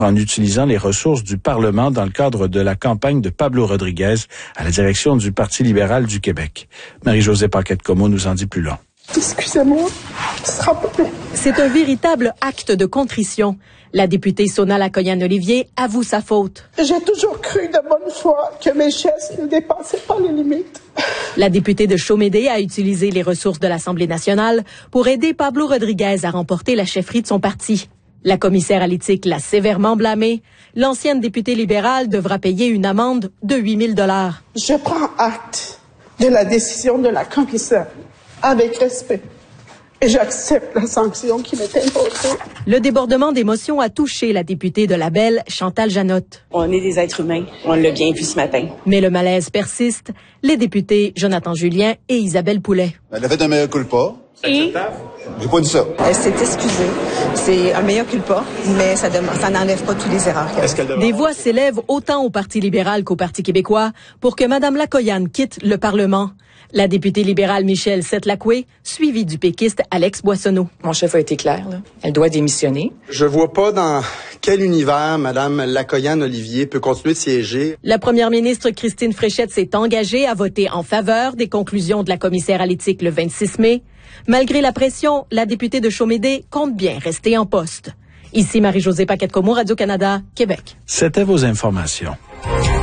en utilisant les ressources du Parlement dans le cadre de la campagne de Pablo Rodriguez à la direction du Parti libéral du Québec. Marie-Josée Paquette-Comeau nous en dit plus long. Excusez-moi, ce sera pas bien. C'est un véritable acte de contrition. La députée Sona Lacoyan-Olivier avoue sa faute. J'ai toujours cru de bonne foi que mes gestes ne dépassaient pas les limites. La députée de Chaumédé a utilisé les ressources de l'Assemblée nationale pour aider Pablo Rodriguez à remporter la chefferie de son parti. La commissaire à l'éthique l'a sévèrement blâmée. L'ancienne députée libérale devra payer une amende de 8 000 $. Je prends acte de la décision de la commissaire avec respect et j'accepte la sanction qui m'est imposée. Le débordement d'émotions a touché la députée de Labelle, Chantal Janotte. On est des êtres humains. On l'a bien vu ce matin. Mais le malaise persiste. Les députés Jonathan Julien et Isabelle Poulet. Elle a fait un mea culpa. Et J'ai pas dit ça. Elle s'est excusée. C'est un mea culpa, mais ça n'enlève pas toutes les erreurs qu'elle a. Des voix s'élèvent autant au Parti libéral qu'au Parti québécois pour que Mme Lacoyan quitte le Parlement. La députée libérale Michelle Setlakwe, suivie du péquiste Alex Boissonneau. Mon chef a été clair, là. Elle doit démissionner. Je vois pas dans quel univers Mme Lacoyan-Olivier peut continuer de siéger. La première ministre Christine Fréchette s'est engagée à voter en faveur des conclusions de la commissaire à l'éthique le 26 mai. Malgré la pression, la députée de Chaumédé compte bien rester en poste. Ici Marie-Josée Paquette-Comeau, Radio-Canada, Québec. C'était vos informations.